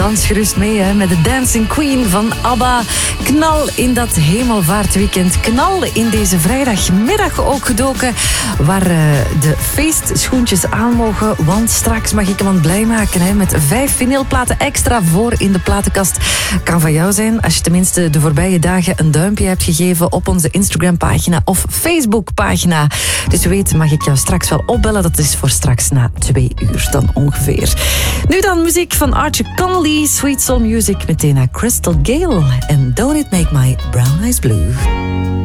dans gerust mee hè, met de Dancing Queen van ABBA. Knal in dat hemelvaartweekend. Knal in deze vrijdagmiddag ook gedoken, waar de feestschoentjes aan mogen. Want straks mag ik iemand blij maken hè, met 5 vinylplaten extra voor in de platenkast. Kan van jou zijn als je tenminste de voorbije dagen een duimpje hebt gegeven op onze Instagram-pagina of Facebook-pagina. Dus weet, mag ik jou straks wel opbellen. Dat is voor straks na 2 uur dan ongeveer. Nu dan muziek van Archer Conley, Sweet Soul Music, meteen naar Crystal Gale en Don't It Make My Brown Eyes Blue.